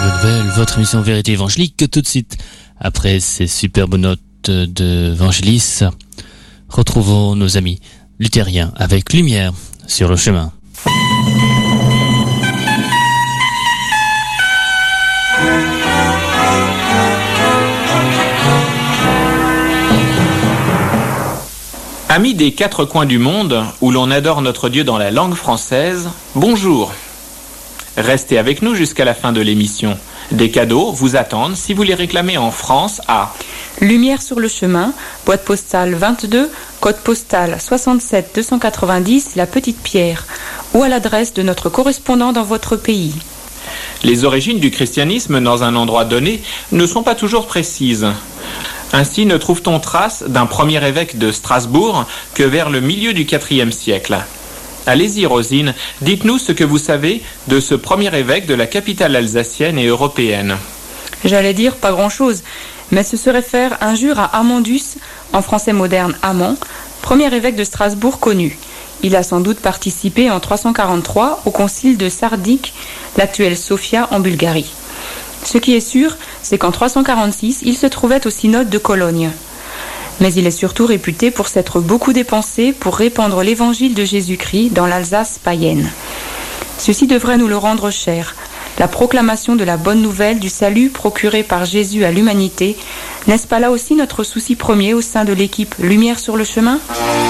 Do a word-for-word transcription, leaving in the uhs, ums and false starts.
Bonne nouvelle, votre émission Vérité évangélique, tout de suite après ces superbes notes de Vangelis, retrouvons nos amis luthériens avec Lumière sur le chemin. Amis des quatre coins du monde, où l'on adore notre Dieu dans la langue française, bonjour. Restez avec nous jusqu'à la fin de l'émission. Des cadeaux vous attendent si vous les réclamez en France à Lumière sur le chemin, boîte postale vingt-deux, code postal soixante-sept deux cent quatre-vingt-dix, La Petite Pierre, ou à l'adresse de notre correspondant dans votre pays. Les origines du christianisme dans un endroit donné ne sont pas toujours précises. Ainsi ne trouve-t-on trace d'un premier évêque de Strasbourg que vers le milieu du quatrième siècle. Allez-y Rosine, dites-nous ce que vous savez de ce premier évêque de la capitale alsacienne et européenne. J'allais dire pas grand-chose, mais ce se réfère injure à Amandus, en français moderne Amand, premier évêque de Strasbourg connu. Il a sans doute participé en trois cent quarante-trois au concile de Sardik, l'actuelle Sofia en Bulgarie. Ce qui est sûr, c'est qu'en trois cent quarante-six, il se trouvait au synode de Cologne. Mais il est surtout réputé pour s'être beaucoup dépensé pour répandre l'évangile de Jésus-Christ dans l'Alsace païenne. Ceci devrait nous le rendre cher. La proclamation de la bonne nouvelle du salut procuré par Jésus à l'humanité, n'est-ce pas là aussi notre souci premier au sein de l'équipe Lumière sur le chemin ?